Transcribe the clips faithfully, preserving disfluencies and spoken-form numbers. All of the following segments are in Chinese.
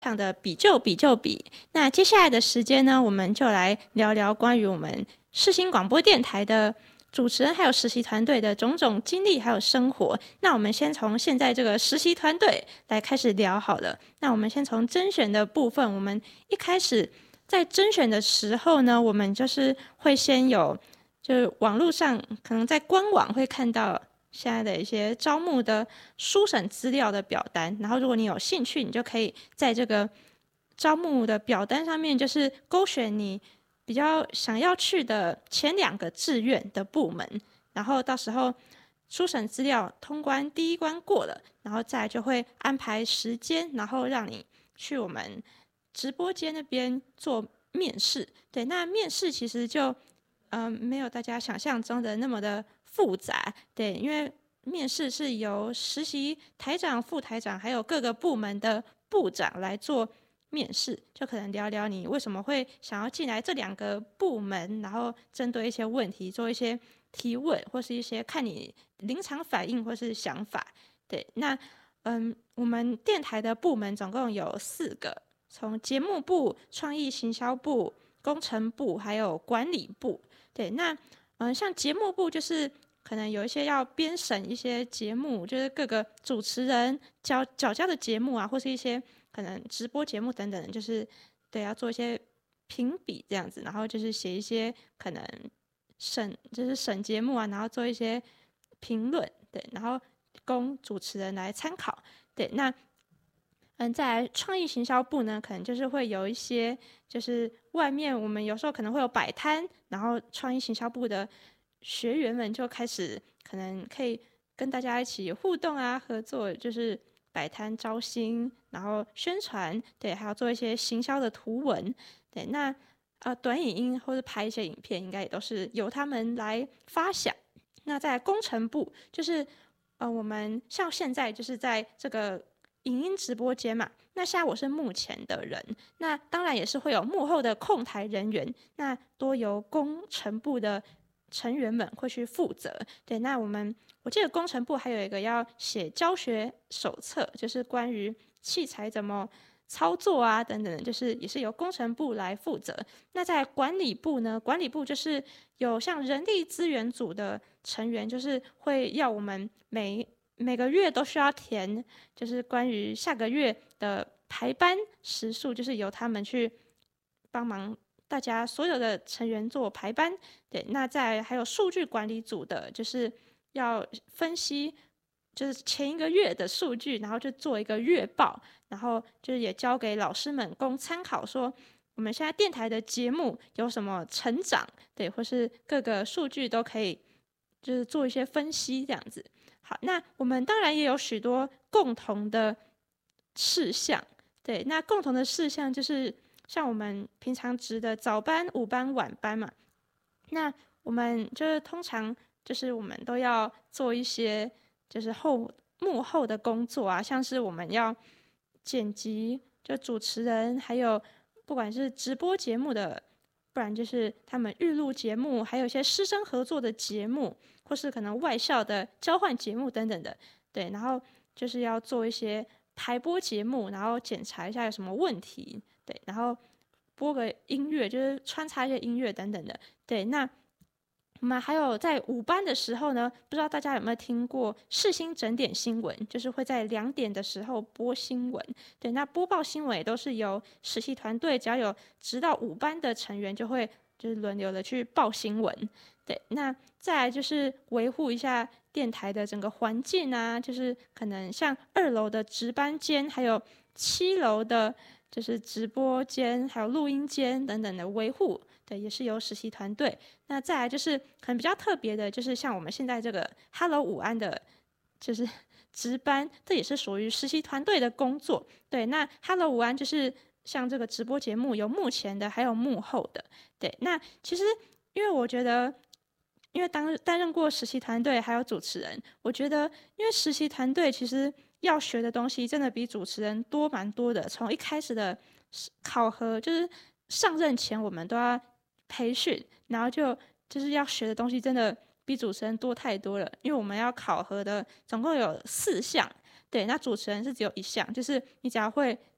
上的比就比就比。那接下来的时间呢，我们就来聊聊关于我们世新广播电台的主持人还有实习团队的种种经历还有生活。那我们先从现在这个实习团队来开始聊好了。那我们先从甄选的部分，我们一开始在甄选的时候呢，我们就是会先有，就是网络上可能在官网会看到现在的一些招募的书审资料的表单，然后如果你有兴趣，你就可以在这个招募的表单上面，就是勾选你比较想要去的前两个志愿的部门，然后到时候书审资料通关第一关过了，然后再来就会安排时间，然后让你去我们直播间那边做面试。对，那面试其实就嗯、呃、没有大家想象中的那么的复杂。对，因为面试是由实习台长、副台长还有各个部门的部长来做面试，就可能聊聊你为什么会想要进来这两个部门，然后针对一些问题做一些提问，或是一些看你临场反应或是想法。对，那嗯，我们电台的部门总共有四个，从节目部、创意行销部、工程部还有管理部。对，那嗯，像节目部就是可能有一些要编审一些节目，就是各个主持人交缴交的节目啊，或是一些可能直播节目等等，就是对要做一些评比这样子，然后就是写一些可能审就是审节目啊，然后做一些评论，对，然后供主持人来参考。对，那嗯，在创意行销部呢，可能就是会有一些，就是外面我们有时候可能会有摆摊，然后创意行销部的学员们就开始可能可以跟大家一起互动啊，合作，就是摆摊招新，然后宣传，对，还要做一些行销的图文。对，那呃短影音或者拍一些影片，应该也都是由他们来发想。那在工程部，就是呃我们像现在就是在这个影音直播间嘛，那现在我是幕前的人，那当然也是会有幕后的控台人员，那多由工程部的成员们会去负责。对，那我们我记得工程部还有一个要写教学手册，就是关于器材怎么操作啊等等，就是也是由工程部来负责。那在管理部呢，管理部就是有像人力资源组的成员，就是会要我们每每个月都需要填，就是关于下个月的排班时数，就是由他们去帮忙大家所有的成员做排班。对，那在还有数据管理组的，就是要分析就是前一个月的数据，然后就做一个月报，然后就是也交给老师们供参考，说我们现在电台的节目有什么成长，对，或是各个数据都可以就是做一些分析这样子。好，那我们当然也有许多共同的事项。对，那共同的事项就是像我们平常值的早班、午班、晚班嘛。那我们就是通常就是我们都要做一些就是后幕后的工作啊，像是我们要剪辑，就主持人还有不管是直播节目的，不然就是他们预录节目，还有一些师生合作的节目，或是可能外校的交换节目等等的。对，然后就是要做一些排播节目，然后检查一下有什么问题，对，然后播个音乐，就是穿插一些音乐等等的。对，那我们还有在午班的时候呢，不知道大家有没有听过世新整点新闻，就是会在两点的时候播新闻。对，那播报新闻也都是由实习团队，只要有直到午班的成员，就会就是轮流的去报新闻。对，那再来就是维护一下电台的整个环境啊，就是可能像二楼的值班间，还有七楼的就是直播间，还有录音间等等的维护。对，也是由实习团队。那再来就是可能比较特别的，就是像我们现在这个 Hello 午安的，就是值班，这也是属于实习团队的工作。对，那 Hello 午安就是像这个直播节目有幕前的，还有幕后的。对，那其实因为我觉得，因为当担任过实习团队还有主持人，我觉得因为实习团队其实要学的东西真的比主持人多蛮多的。从一开始的考核，就是上任前我们都要培训，然后就就是要学的东西真的比主持人多太多了，因为我们要考核的总共有四项。对，那主持人是只有一项，就是你只要会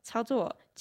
操作